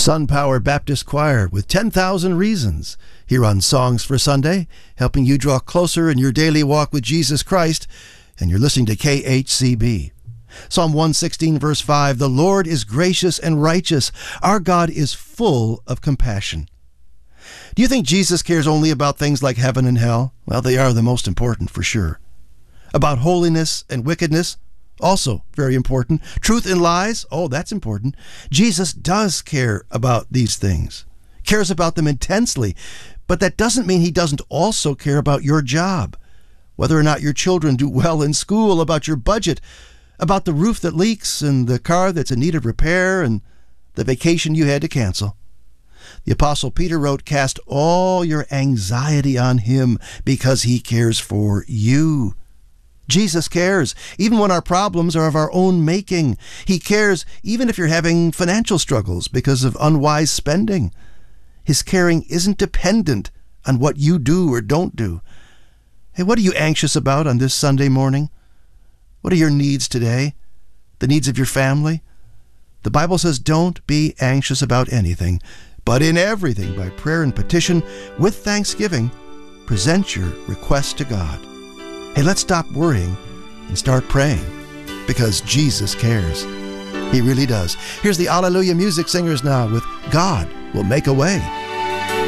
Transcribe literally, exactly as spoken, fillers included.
Sun Power Baptist Choir with ten thousand Reasons here on Songs for Sunday, helping you draw closer in your daily walk with Jesus Christ, and you're listening to K H C B. Psalm one sixteen, verse five, "The Lord is gracious and righteous. Our God is full of compassion." Do you think Jesus cares only about things like heaven and hell? Well, they are the most important for sure. About holiness and wickedness? Also very important. Truth and lies? Oh, that's important. Jesus does care about these things, cares about them intensely, but that doesn't mean he doesn't also care about your job, whether or not your children do well in school, about your budget, about the roof that leaks and the car that's in need of repair and the vacation you had to cancel. The Apostle Peter wrote, "Cast all your anxiety on him because he cares for you." Jesus cares, even when our problems are of our own making. He cares even if you're having financial struggles because of unwise spending. His caring isn't dependent on what you do or don't do. Hey, what are you anxious about on this Sunday morning? What are your needs today? The needs of your family? The Bible says, don't be anxious about anything, but in everything, by prayer and petition, with thanksgiving, present your request to God. Hey, let's stop worrying and start praying, because Jesus cares. He really does. Here's the Alleluia Music Singers now with "God Will Make a Way."